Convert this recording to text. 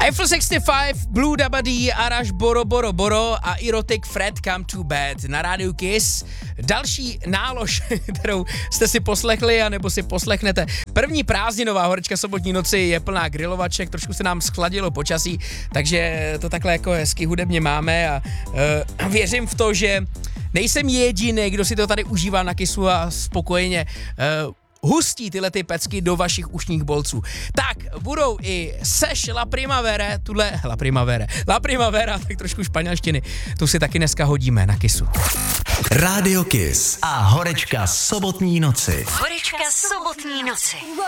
Eiffel 65, Blue Dabadi, Arash Boro Boro Boro a Erotic Fred Come to Bed na rádiu Kiss. Další nálož, kterou jste si poslechli a nebo si poslechnete. První prázdninová horečka sobotní noci je plná grilovaček, trošku se nám schladilo počasí, takže to takhle jako hezky hudebně máme a věřím v to, že nejsem jediný, kdo si to tady užívá na Kissu a spokojeně hustí tyhle ty pecky do vašich ušních bolců. Tak, budou i Seš La Primavera, tak trošku španělštiny. Tu si taky dneska hodíme na Kissu. Rádio Kiss a horečka sobotní noci. Horečka sobotní noci.